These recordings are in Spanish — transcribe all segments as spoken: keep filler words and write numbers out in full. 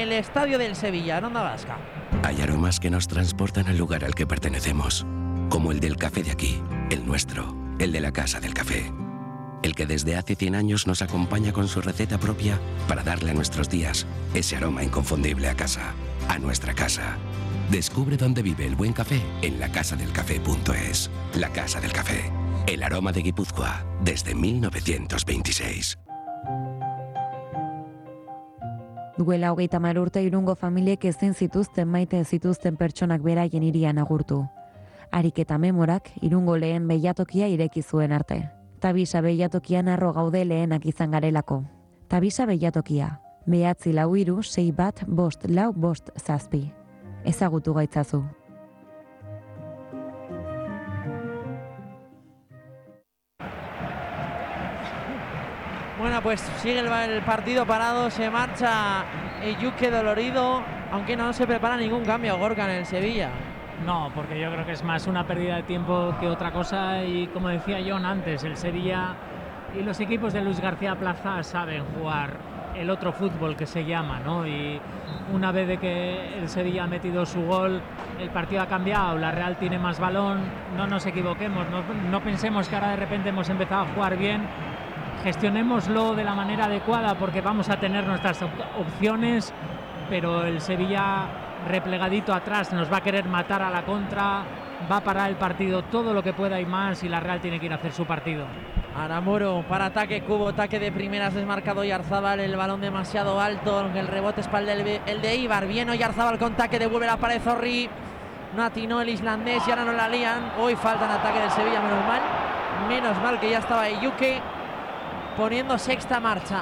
el estadio del Sevilla, en Onda Vasca. Hay aromas que nos transportan al lugar al que pertenecemos, como el del café de aquí, el nuestro, el de la Casa del Café. El que desde hace cien años nos acompaña con su receta propia para darle a nuestros días ese aroma inconfundible a casa, a nuestra casa. Descubre dónde vive el buen café en la casa del café punto es. La Casa del Café, el aroma de Guipúzcoa desde mil novecientos veintiséis. Duela hogeita hamar urte Irungo familiek ezin zituzten maite zituzten pertsonak beraien hirian agurtu. Harik eta memorak Irungo lehen beilatokia ireki zuen arte. Tabisa beilatokian harro gaude lehenak izan garelako. Tabisa beilatokia, behatzi lau hiru, sei bat, bost, lau, bost, zazpi. Ezagutu gaitzazu. Bueno, pues sigue el, el partido parado, se marcha Ejuke dolorido, aunque no se prepara ningún cambio, Gorka, en el Sevilla. No, porque yo creo que es más una pérdida de tiempo que otra cosa y como decía John antes, el Sevilla y los equipos de Luis García Plaza saben jugar el otro fútbol que se llama, ¿no? Y una vez de que el Sevilla ha metido su gol, el partido ha cambiado, la Real tiene más balón, no nos equivoquemos, no, no pensemos que ahora de repente hemos empezado a jugar bien, gestionémoslo de la manera adecuada porque vamos a tener nuestras op- opciones, pero el Sevilla replegadito atrás nos va a querer matar a la contra, va a parar el partido todo lo que pueda y más y la Real tiene que ir a hacer su partido. Aramuro para ataque, Cubo, ataque de primeras, desmarcado Oyarzábal, el balón demasiado alto, aunque el rebote es para el de, el de Eibar, bien Oyarzábal con taque, devuelve la pared Zorri, no atinó el islandés y ahora no la lían, hoy falta en ataque del Sevilla, menos mal, menos mal que ya estaba Ejuke poniendo sexta marcha.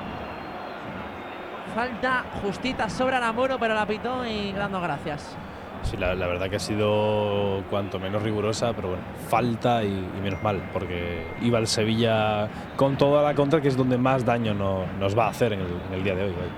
Falta justita sobre Aramuro, pero la pitó y dando gracias. Sí, la, la verdad que ha sido cuanto menos rigurosa, pero bueno, falta y, y menos mal, porque iba el Sevilla con toda la contra, que es donde más daño no, nos va a hacer en el, en el día de hoy. Hoy.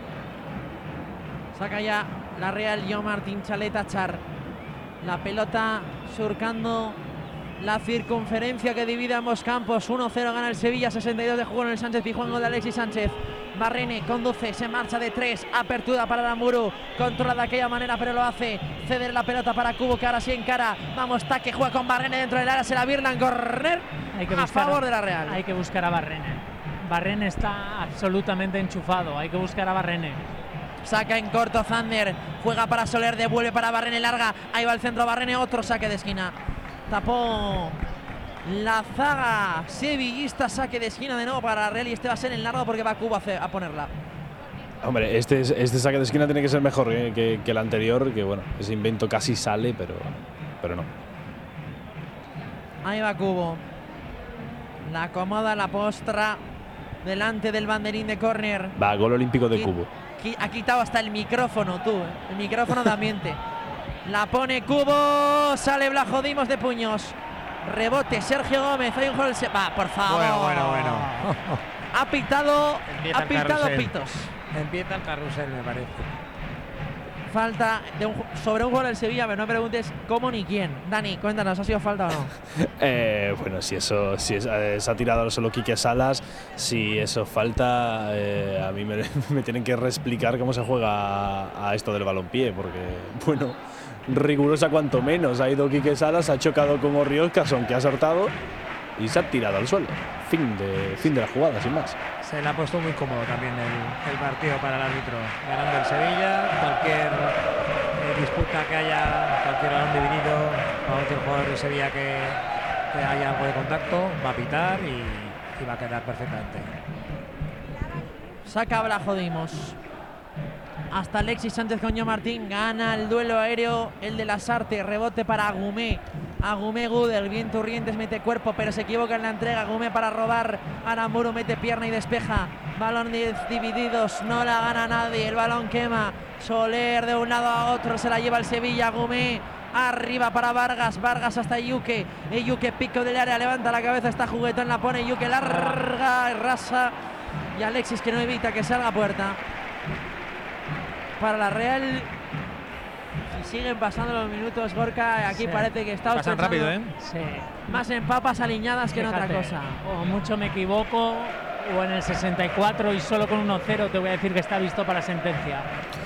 Saca ya la Real John Martín Chaleta Char. La pelota surcando la circunferencia que divide ambos campos. uno cero gana el Sevilla, sesenta y dos de juego en el Sánchez Pizjuán, gol de Alexis Sánchez. Barrene conduce, se marcha de tres, apertura para Aramuro, controla de aquella manera pero lo hace, ceder la pelota para Cubo que ahora sí encara, vamos, taque, juega con Barrene dentro del área, se la virlan, correr hay que a buscar, favor de la Real. Hay que buscar a Barrene, Barrene está absolutamente enchufado, hay que buscar a Barrene. Saca en corto Zander, juega para Soler, devuelve para Barrene, larga, ahí va el centro Barrene, otro saque de esquina, tapó la zaga sevillista, saque de esquina de nuevo para Real y este va a ser en largo porque va Cubo a, a ponerla. Hombre, este, este saque de esquina tiene que ser mejor eh, que, que el anterior, que bueno, ese invento casi sale, pero, pero no. Ahí va Cubo, la acomoda, la postra delante del banderín de córner. Va, gol olímpico de Cubo. Ha quitado hasta el micrófono tú, ¿eh? El micrófono de ambiente. La pone Cubo, sale Blajodimos de puños. Rebote Sergio Gómez, hay un gol. Se... Va, por favor. Bueno, bueno, bueno. Ha pitado, Empieza ha el pitado carrusel. pitos. Empieza el carrusel, me parece. Falta de un, sobre un gol del Sevilla, pero no me preguntes cómo ni quién. Dani, cuéntanos, ¿ha sido falta o no? eh, bueno, si eso si es, eh, se ha tirado solo Quique Salas, si eso falta, eh, a mí me, me tienen que reexplicar cómo se juega a, a esto del balompié, porque, bueno, rigurosa cuanto menos. Ha ido Quique Salas, ha chocado con Orri Oscarson, que ha saltado y se ha tirado al suelo. Fin de, fin de la jugada, sin más. Se le ha puesto muy cómodo también el, el partido para el árbitro. Ganando el Sevilla, cualquier eh, disputa que haya, cualquier balón dividido, cualquier jugador de Sevilla que, que haya algo de contacto, va a pitar y, y va a quedar perfectamente. Saca Blajodimos. Hasta Alexis Sánchez con John Martín, gana el duelo aéreo, el de Lasarte, rebote para Agumé. Agumé Gudel, bien Turrientes, mete cuerpo, pero se equivoca en la entrega. Agumé para robar, Aramuro mete pierna y despeja. Balón divididos, no la gana nadie, el balón quema. Soler de un lado a otro, se la lleva el Sevilla. Agumé arriba para Vargas, Vargas hasta Ejuke. Ejuke pico del área, levanta la cabeza, está juguetón, la pone Ejuke, larga, rasa. Y Alexis que no evita que salga a puerta. Para la Real, y siguen pasando los minutos, Gorka, aquí sí. Parece que está pasan rápido, ¿eh? Sí. Más en papas aliñadas que Fíjate, en otra cosa. O mucho me equivoco, o en el sesenta y cuatro y solo con uno cero te voy a decir que está visto para sentencia.